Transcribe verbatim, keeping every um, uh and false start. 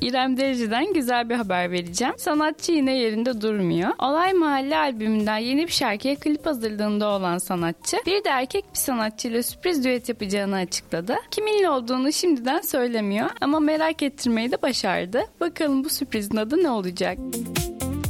İrem Derici'den güzel bir haber vereceğim. Sanatçı yine yerinde durmuyor. Olay Mahalle albümünden yeni bir şarkıya klip hazırlığında olan sanatçı bir de erkek bir sanatçıyla sürpriz düet yapacağını açıkladı. Kiminle olduğunu şimdiden söylemiyor ama merak ettirmeyi de başardı. Bakalım bu sürprizin adı ne olacak?